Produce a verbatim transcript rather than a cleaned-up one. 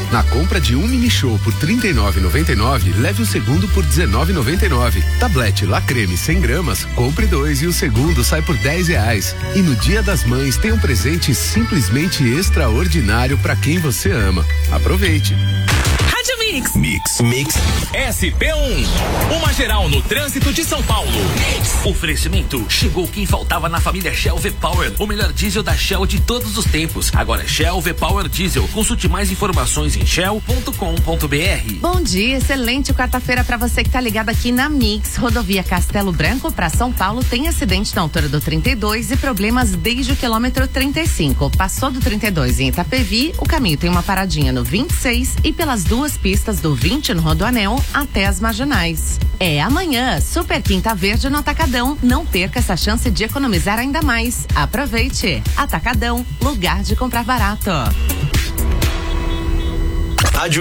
Na compra de um mini show por trinta e nove reais e noventa e nove centavos, leve o segundo por dezenove reais e noventa e nove centavos. Tablete La Creme cem gramas, compre dois e o segundo sai por dez reais. E no Dia das Mães tem um presente simplesmente extraordinário para quem você ama. Aproveite. Rádio Mix. Mix. Mix. S P um. Uma geral no trânsito de São Paulo. Mix. Oferecimento. Chegou quem faltava na família Shell V-Power. O melhor diesel da Shell de todos os tempos. Agora é Shell V-Power Diesel. Consulte mais informações em shell ponto com ponto b r. Bom dia, excelente quarta-feira para você que tá ligado aqui na Mix. Rodovia Castelo Branco para São Paulo tem acidente na altura do trinta e dois e problemas desde o quilômetro trinta e cinco. Passou do trinta e dois em Itapevi, o caminho tem uma paradinha no vinte e seis e pelas duas pistas do vinte no Rodoanel até as Marginais. É amanhã, Super Quinta Verde no Atacadão. Não perca essa chance de economizar ainda mais. Aproveite. Atacadão, lugar de comprar barato.